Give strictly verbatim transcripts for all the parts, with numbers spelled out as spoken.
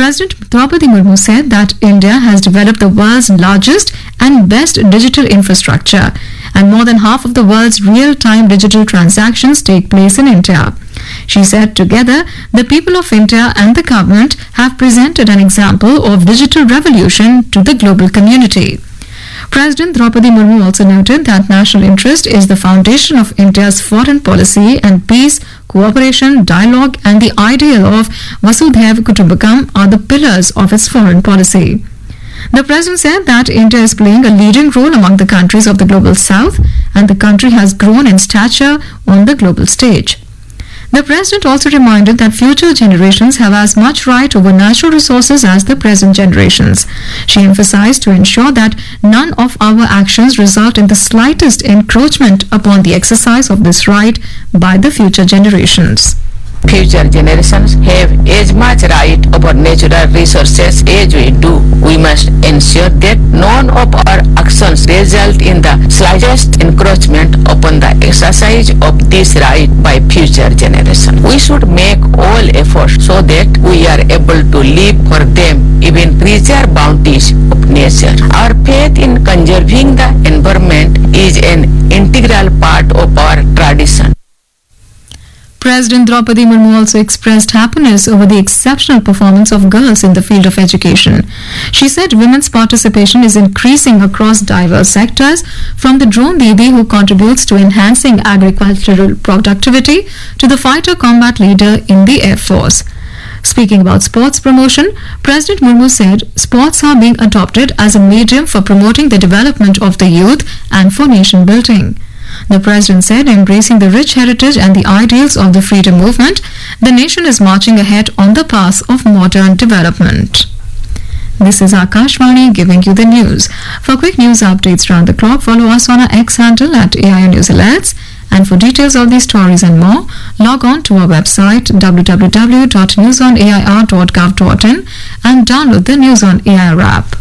President Draupadi Murmu said that India has developed the world's largest and best digital infrastructure, and more than half of the world's real-time digital transactions take place in India. She said together, the people of India and the government have presented an example of digital revolution to the global community. President Draupadi Murmu also noted that national interest is the foundation of India's foreign policy, and peace, cooperation, dialogue and the ideal of Vasudhaiva Kutumbakam are the pillars of its foreign policy. The President said that India is playing a leading role among the countries of the Global South, and the country has grown in stature on the global stage. The President also reminded that future generations have as much right over natural resources as the present generations. She emphasized to ensure that none of our actions result in the slightest encroachment upon the exercise of this right by the future generations. Future generations have as much right over natural resources as we do. We must ensure that none of our actions result in the slightest encroachment upon the exercise of this right by future generations. We should make all efforts so that we are able to live for them, even preserve bounties of nature. Our faith in conserving the environment is an integral part of our tradition. President Draupadi Murmu also expressed happiness over the exceptional performance of girls in the field of education. She said women's participation is increasing across diverse sectors, from the drone Didi who contributes to enhancing agricultural productivity to the fighter combat leader in the Air Force. Speaking about sports promotion, President Murmu said sports are being adopted as a medium for promoting the development of the youth and for nation building. The President said, embracing the rich heritage and the ideals of the freedom movement, the nation is marching ahead on the path of modern development. This is Akashvani giving you the news. For quick news updates round the clock, follow us on our X handle at A I R News Alerts. And for details of these stories and more, log on to our website w w w dot news on a i r dot gov dot in and download the News on A I R app.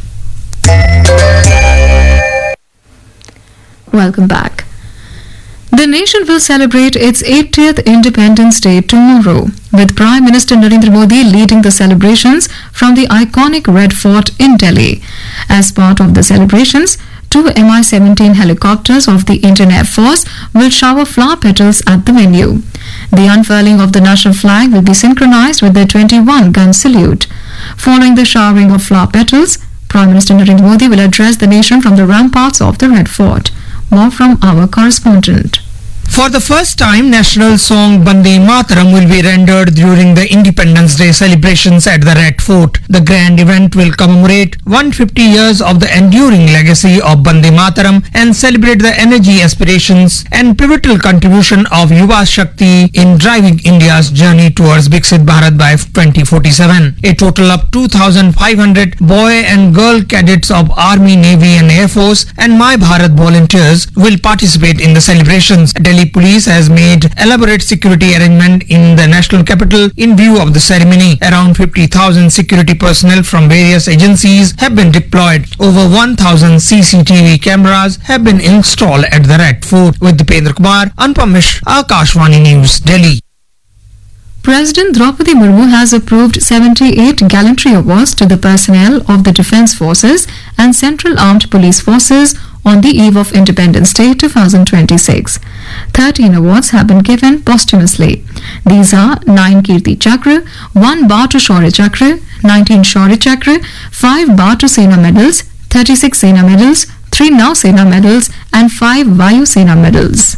Welcome back. The nation will celebrate its eightieth Independence Day tomorrow, with Prime Minister Narendra Modi leading the celebrations from the iconic Red Fort in Delhi. As part of the celebrations, two M I seventeen helicopters of the Indian Air Force will shower flower petals at the venue. The unfurling of the national flag will be synchronized with the twenty-one gun salute. Following the showering of flower petals, Prime Minister Narendra Modi will address the nation from the ramparts of the Red Fort. More from our correspondent. For the first time, national song Bande Mataram will be rendered during the Independence Day celebrations at the Red Fort. The grand event will commemorate one hundred fifty years of the enduring legacy of Bande Mataram and celebrate the energy, aspirations and pivotal contribution of Yuva Shakti in driving India's journey towards Viksit Bharat by twenty forty-seven. A total of two thousand five hundred boy and girl cadets of Army, Navy and Air Force and My Bharat volunteers will participate in the celebrations. Delhi Police has made elaborate security arrangement in the national capital in view of the ceremony. Around fifty thousand security personnel from various agencies have been deployed. Over one thousand C C T V cameras have been installed at the Red Fort. With Dipendra Kumar, Anupam Mishra, Akashvani News, Delhi. President Draupadi Murmu has approved seventy-eight gallantry awards to the personnel of the Defence Forces and Central Armed Police Forces on the eve of Independence Day twenty twenty-six. thirteen awards have been given posthumously. These are nine Kirti Chakra, one Bhatu Shaurya Chakra, nineteen Shaurya Chakra, five Bhatu Sena medals, thirty-six Sena medals, three Nau Sena medals and five Vayu Sena medals.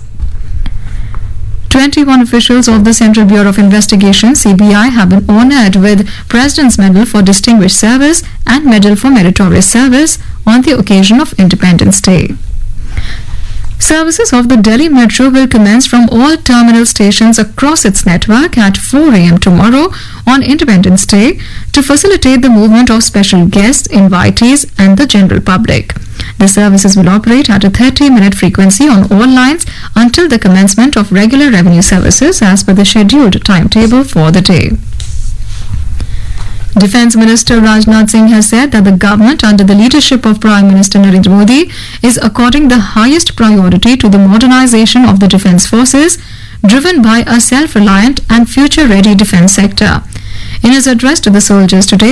twenty-one officials of the Central Bureau of Investigation C B I have been honoured with President's Medal for Distinguished Service and Medal for Meritorious Service on the occasion of Independence Day. Services of the Delhi Metro will commence from all terminal stations across its network at four a m tomorrow on Independence Day to facilitate the movement of special guests, invitees and the general public. The services will operate at a thirty minute frequency on all lines until the commencement of regular revenue services as per the scheduled timetable for the day. Defence Minister Rajnath Singh has said that the government under the leadership of Prime Minister Narendra Modi is according the highest priority to the modernisation of the defence forces, driven by a self-reliant and future-ready defence sector. In his address to the soldiers today,